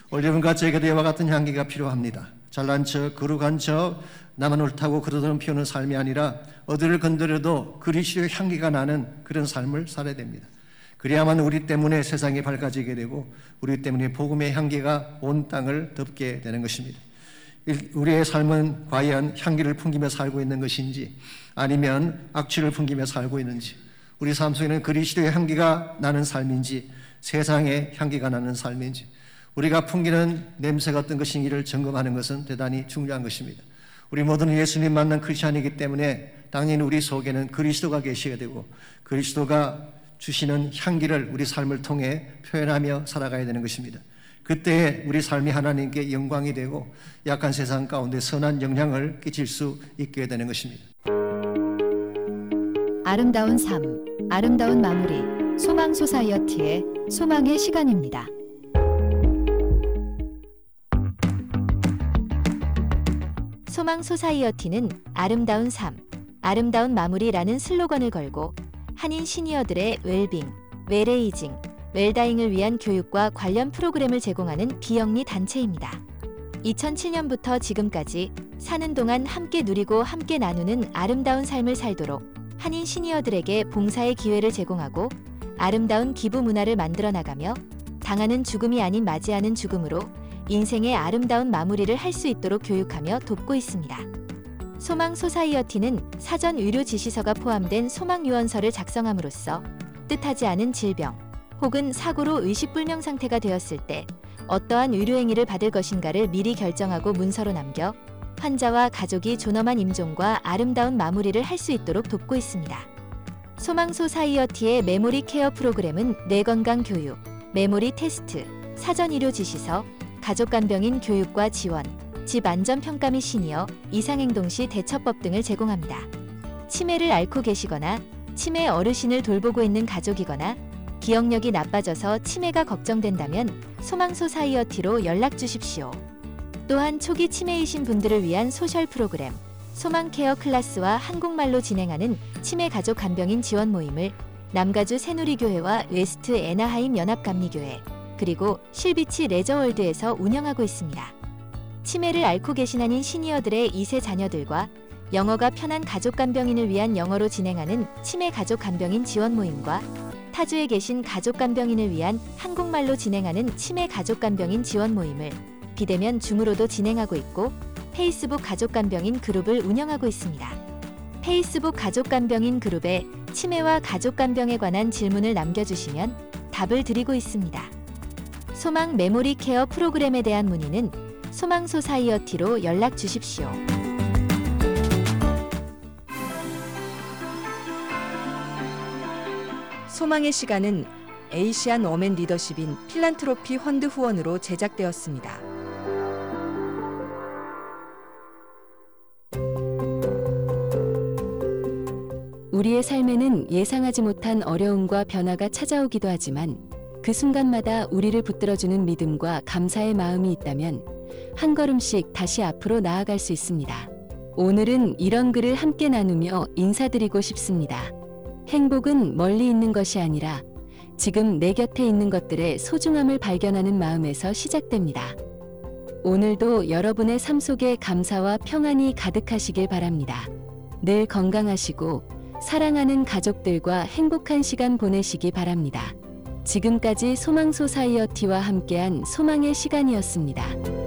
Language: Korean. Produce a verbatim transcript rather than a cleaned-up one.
올여름과 제게대와 같은 향기가 필요합니다. 잘난 척, 거룩한 척, 나만 옳다고 그러던 피우는 삶이 아니라 어디를 건드려도 그리스도의 향기가 나는 그런 삶을 살아야 됩니다. 그래야만 우리 때문에 세상이 밝아지게 되고 우리 때문에 복음의 향기가 온 땅을 덮게 되는 것입니다. 우리의 삶은 과연 향기를 풍기며 살고 있는 것인지 아니면 악취를 풍기며 살고 있는지, 우리 삶 속에는 그리스도의 향기가 나는 삶인지 세상의 향기가 나는 삶인지, 우리가 풍기는 냄새가 어떤 것인지를 점검하는 것은 대단히 중요한 것입니다. 우리 모두는 예수님 만난 크리스찬이기 때문에 당연히 우리 속에는 그리스도가 계셔야 되고 그리스도가 주시는 향기를 우리 삶을 통해 표현하며 살아가야 되는 것입니다. 그때 우리 삶이 하나님께 영광이 되고 약한 세상 가운데 선한 영향을 끼칠 수 있게 되는 것입니다. 아름다운 삶, 아름다운 마무리, 소망 소사이어티의 소망의 시간입니다. 소망 소사이어티는 아름다운 삶, 아름다운 마무리라는 슬로건을 걸고 한인 시니어들의 웰빙, 웰에이징, 웰다잉을 위한 교육과 관련 프로그램을 제공하는 비영리 단체입니다. 이천칠 년부터 지금까지 사는 동안 함께 누리고 함께 나누는 아름다운 삶을 살도록 한인 시니어들에게 봉사의 기회를 제공하고 아름다운 기부 문화를 만들어 나가며 당하는 죽음이 아닌 맞이하는 죽음으로 인생의 아름다운 마무리를 할 수 있도록 교육하며 돕고 있습니다. 소망 소사이어티는 사전 의료 지시서가 포함된 소망 유언서를 작성함으로써 뜻하지 않은 질병 혹은 사고로 의식불명 상태가 되었을 때 어떠한 의료행위를 받을 것인가를 미리 결정하고 문서로 남겨 환자와 가족이 존엄한 임종과 아름다운 마무리를 할 수 있도록 돕고 있습니다. 소망 소사이어티의 메모리 케어 프로그램은 뇌건강 교육, 메모리 테스트, 사전 의료 지시서, 가족간병인 교육과 지원, 집 안전평가 및 시니어, 이상행동 시 대처법 등을 제공합니다. 치매를 앓고 계시거나 치매 어르신을 돌보고 있는 가족이거나 기억력이 나빠져서 치매가 걱정된다면 소망 소사이어티로 연락 주십시오. 또한 초기 치매이신 분들을 위한 소셜 프로그램, 소망 케어 클래스와 한국말로 진행하는 치매 가족 간병인 지원 모임을 남가주 새누리교회와 웨스트 애나하임 연합감리교회, 그리고 실비치 레저월드에서 운영하고 있습니다. 치매를 앓고 계신 한인 시니어들의 이 세 자녀들과 영어가 편한 가족 간병인을 위한 영어로 진행하는 치매 가족 간병인 지원 모임과 타주에 계신 가족 간병인을 위한 한국말로 진행하는 치매 가족 간병인 지원 모임을 비대면 줌으로도 진행하고 있고 페이스북 가족 간병인 그룹을 운영하고 있습니다. 페이스북 가족 간병인 그룹에 치매와 가족 간병에 관한 질문을 남겨주시면 답을 드리고 있습니다. 소망 메모리 케어 프로그램에 대한 문의는 소망 소사이어티로 연락 주십시오. 소망의 시간은 에이시안 워맨 리더십인 필란트로피 펀드 후원으로 제작되었습니다. 우리의 삶에는 예상하지 못한 어려움과 변화가 찾아오기도 하지만 그 순간마다 우리를 붙들어주는 믿음과 감사의 마음이 있다면 한 걸음씩 다시 앞으로 나아갈 수 있습니다. 오늘은 이런 글을 함께 나누며 인사드리고 싶습니다. 행복은 멀리 있는 것이 아니라 지금 내 곁에 있는 것들의 소중함을 발견하는 마음에서 시작됩니다. 오늘도 여러분의 삶 속에 감사와 평안이 가득하시길 바랍니다. 늘 건강하시고 사랑하는 가족들과 행복한 시간 보내시기 바랍니다. 지금까지 소망 소사이어티와 함께한 소망의 시간이었습니다.